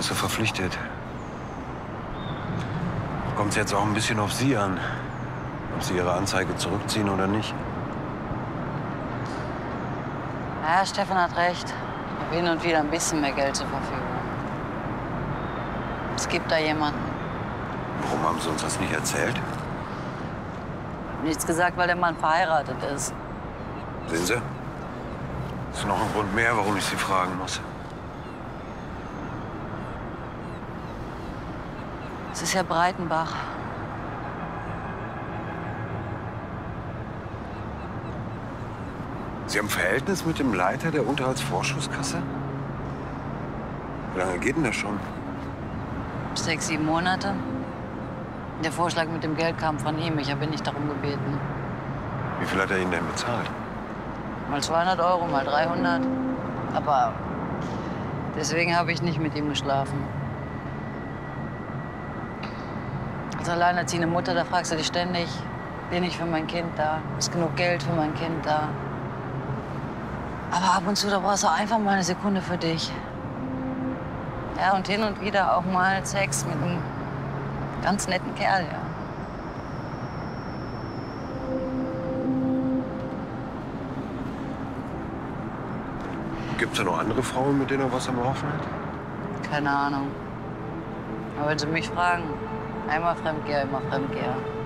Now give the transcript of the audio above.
ist er verpflichtet. Kommt es jetzt auch ein bisschen auf Sie an, ob Sie Ihre Anzeige zurückziehen oder nicht. Ja, Stefan hat recht. Ich habe hin und wieder ein bisschen mehr Geld zur Verfügung. Es gibt da jemanden. Warum haben Sie uns das nicht erzählt? Ich hab nichts gesagt, weil der Mann verheiratet ist. Sehen Sie? Das ist noch ein Grund mehr, warum ich Sie fragen muss. Es ist ja Breitenbach. Sie haben ein Verhältnis mit dem Leiter der Unterhaltsvorschusskasse? Wie lange geht denn das schon? 6, 7 Monate. Der Vorschlag mit dem Geld kam von ihm. Ich habe ihn nicht darum gebeten. Wie viel hat er Ihnen denn bezahlt? Mal 200 Euro, mal 300. Aber deswegen habe ich nicht mit ihm geschlafen. Als alleinerziehende Mutter, da fragst du dich ständig, bin ich für mein Kind da? Ist genug Geld für mein Kind da? Aber ab und zu, da brauchst du einfach mal eine Sekunde für dich. Ja, und hin und wieder auch mal Sex mit einem ganz netten Kerl, ja. Gibt es da noch andere Frauen, mit denen er was am Laufen hat? Keine Ahnung. Aber wenn Sie mich fragen, einmal Fremdgeher, immer Fremdgeher.